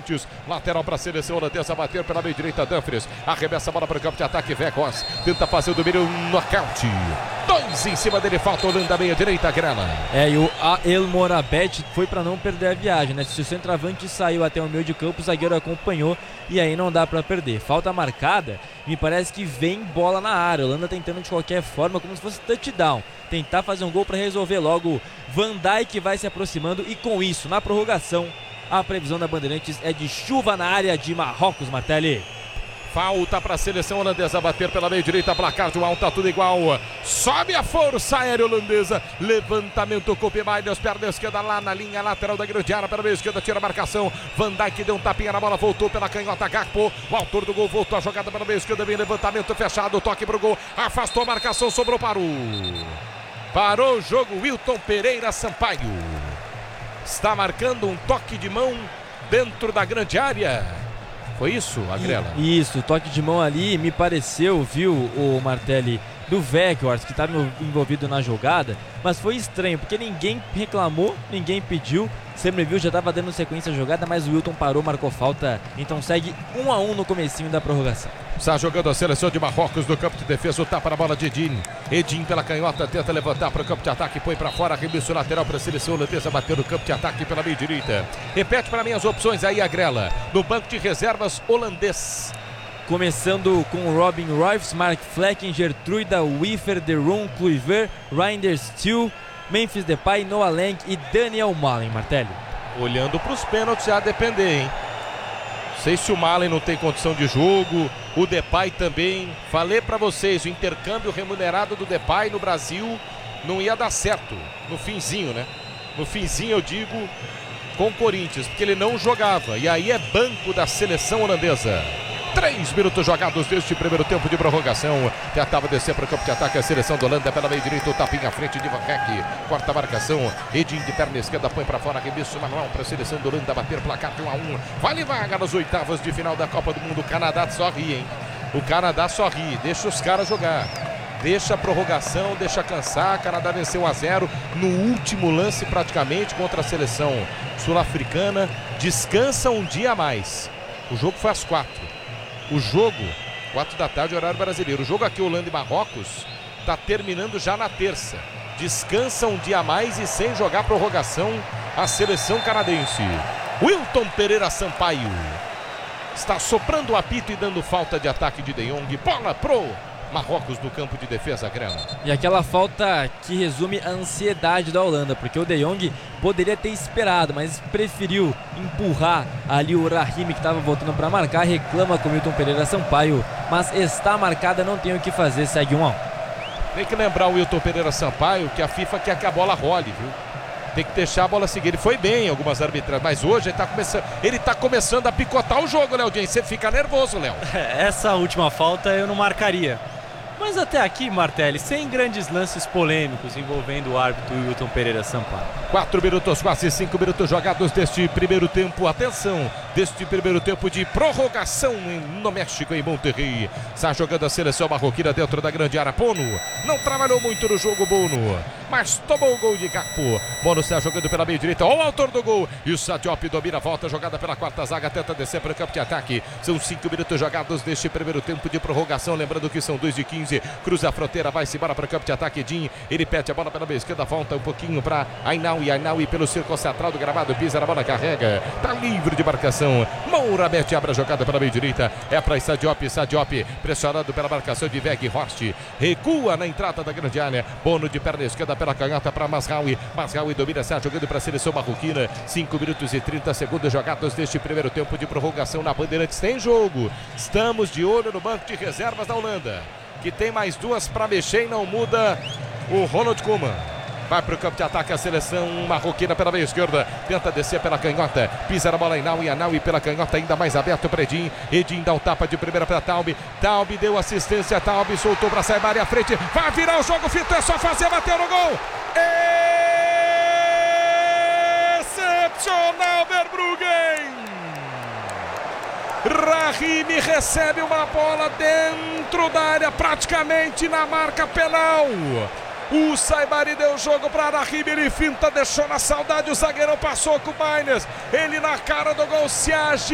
Bandeirantes. Lateral para a seleção holandesa, bater pela meia direita, Dumfries. Arremessa a bola para o campo de ataque, Weghorst. Tenta fazer o domínio, nocaute. 2 em cima dele, falta Holanda, meia direita, Grela. E o El Morabet foi para não perder a viagem, né? Se o centroavante saiu até o meio de campo, o zagueiro acompanhou e aí não dá para perder. Falta marcada, me parece que vem bola na área. A Holanda tentando de qualquer forma, como se fosse touchdown. Tentar fazer um gol para resolver logo. Van Dijk vai se aproximando e com isso, na prorrogação, a previsão da Bandeirantes é de chuva na área de Marrocos, Martelli. Falta para a seleção holandesa bater pela meia direita, placar de 1 a 1, tá tudo igual. Sobe a força aérea holandesa. Levantamento com o Miners, perna esquerda lá na linha lateral da grande área, pela meia esquerda, tira a marcação. Van Dijk deu um tapinha na bola, voltou pela canhota, Gakpo. O autor do gol voltou a jogada pela meia esquerda, vem levantamento fechado, toque pro gol, afastou a marcação, sobrou para Parou o jogo, Wilton Pereira Sampaio. Está marcando um toque de mão dentro da grande área. Foi isso, Agrela? Isso, toque de mão ali, me pareceu, viu, o Martelli, do Weghorst, que estava envolvido na jogada, mas foi estranho, porque ninguém reclamou, ninguém pediu. Semmerville já estava dando sequência à jogada, mas o Wilton parou, marcou falta, então segue 1 a 1 no comecinho da prorrogação. Está jogando a seleção de Marrocos no campo de defesa, o tapa na bola de Edin. Edin pela canhota, tenta levantar para o campo de ataque, põe para fora, arremesso lateral para a seleção holandesa, bater no campo de ataque pela meia direita. Repete para mim as opções aí, Agrela, no banco de reservas holandês. Começando com Robin Ruijs, Mark Flecken, Gertruida, Wiefer, De Roon, Kluivert, Reinders, Steele, Memphis Depay, Noah Lang e Daniel Malen, Martelli. Olhando para os pênaltis, já depender, hein? Não sei se o Malen não tem condição de jogo, o Depay também. Falei para vocês, o intercâmbio remunerado do Depay no Brasil não ia dar certo, no finzinho, né? No finzinho eu digo com o Corinthians, porque ele não jogava, e aí é banco da seleção holandesa. 3 minutos jogados deste primeiro tempo de prorrogação. Tentava descer para o campo de ataque a seleção da Holanda pela meia direita, o tapinha à frente de Van Dijk. Corta a marcação, Edin de perna esquerda, põe para fora, arremesso manual para a seleção da Holanda bater placar de 1 a 1. Vale vaga nas oitavas de final da Copa do Mundo. O Canadá só ri, hein? O Canadá só ri, deixa os caras jogar. Deixa a prorrogação, deixa cansar. Canadá venceu 1 a 0 no último lance praticamente contra a seleção sul-africana. Descansa um dia a mais. O jogo foi às 4. O jogo, 4 da tarde, horário brasileiro. O jogo aqui, Holanda e Marrocos, está terminando já na terça. Descansa um dia a mais e sem jogar prorrogação a seleção canadense. Wilton Pereira Sampaio está soprando o apito e dando falta de ataque de De Jong. Bola pro Marrocos no campo de defesa, Grela. E aquela falta que resume a ansiedade da Holanda, porque o De Jong poderia ter esperado, mas preferiu empurrar ali o Rahimi, que estava voltando para marcar, reclama com o Wilton Pereira Sampaio, mas está marcada, não tem o que fazer, segue 1 a 1. Tem que lembrar o Wilton Pereira Sampaio que a FIFA quer que a bola role, viu? Tem que deixar a bola seguir. Ele foi bem em algumas arbitragens, mas hoje ele tá começando a picotar o jogo, Léo Dias. Você fica nervoso, Léo. Essa última falta eu não marcaria. Mas até aqui, Martelli, sem grandes lances polêmicos envolvendo o árbitro Wilton Pereira Sampaio. 4 minutos, quase 5 minutos jogados deste primeiro tempo. Atenção, deste primeiro tempo de prorrogação no México, em Monterrey. Está jogando a seleção marroquina dentro da grande área. Bono não trabalhou muito no jogo, Bono, mas tomou o gol de Gakpo. Bono está jogando pela meia direita, o autor do gol. E o Sadiop domina a volta, jogada pela quarta zaga, tenta descer para o campo de ataque. São 5 minutos jogados deste primeiro tempo de prorrogação. Lembrando que são 2 de 15. Cruza a fronteira, vai-se embora para o campo de ataque. Edin, ele pede a bola pela meia esquerda, volta um pouquinho para Ainaui pelo círculo central do gramado, pisa na bola, carrega, tá livre de marcação. Mourabet abre a jogada pela meia direita, é para Sadiop pressionado pela marcação de Weghorst, recua na entrada da grande área. Bono de perna esquerda pela canhota para Mazraoui domina, está jogando para a seleção marroquina. 5 minutos e 30 segundos jogados deste primeiro tempo de prorrogação na Bandeirantes. Tem jogo, estamos de olho no banco de reservas da Holanda, que tem mais 2 para mexer e não muda o Ronald Koeman. Vai para o campo de ataque a seleção marroquina pela meia esquerda. Tenta descer pela canhota. Pisa na bola Ainaui pela canhota, ainda mais aberto para Edin. Edin dá um tapa de primeira para Taube. Taube deu assistência. Taube soltou para sair área à frente. Vai virar o jogo, Fito. É só fazer, bater no gol. Excepcional, Verbruggen. Rahimi recebe uma bola dentro da área, praticamente na marca penal. O Saibari deu o jogo para Rahimi, ele finta, deixou na saudade, o zagueirão passou com o Miners. Ele na cara do gol se age.